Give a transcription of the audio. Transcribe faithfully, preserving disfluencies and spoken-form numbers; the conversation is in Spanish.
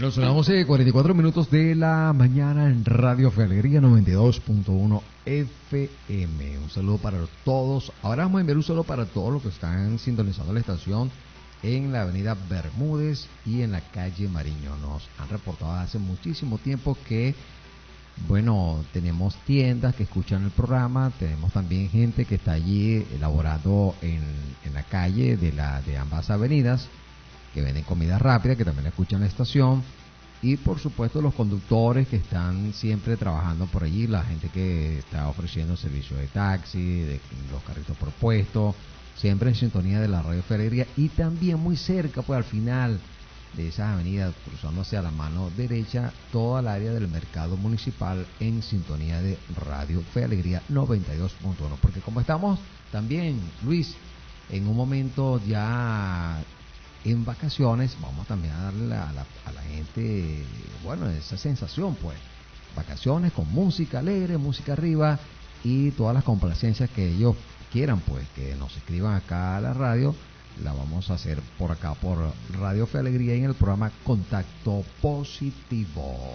Bueno, son las once y cuarenta y cuatro minutos de la mañana en Radio Fe Alegría noventa y dos punto uno F M. Un saludo para todos. Ahora vamos a enviar un saludo para todos los que están sintonizando la estación en la avenida Bermúdez y en la calle Mariño. Nos han reportado hace muchísimo tiempo que, bueno, tenemos tiendas que escuchan el programa, tenemos también gente que está allí elaborando en, en la calle de, la, de ambas avenidas, que venden comida rápida, que también escuchan la estación, y por supuesto los conductores que están siempre trabajando por allí, la gente que está ofreciendo servicios de taxi, de los carritos por puesto, siempre en sintonía de la Radio Fe Alegría, y también muy cerca, pues al final de esas avenidas, cruzando hacia la mano derecha, toda el área del mercado municipal en sintonía de Radio Fe Alegría noventa y dos punto uno, porque como estamos también, Luis, en un momento ya en vacaciones, vamos también a darle a la, a la gente, bueno, esa sensación, pues, vacaciones con música alegre, música arriba y todas las complacencias que ellos quieran, pues, que nos escriban acá a la radio, la vamos a hacer por acá, por Radio Fe Alegría, en el programa Contacto Positivo.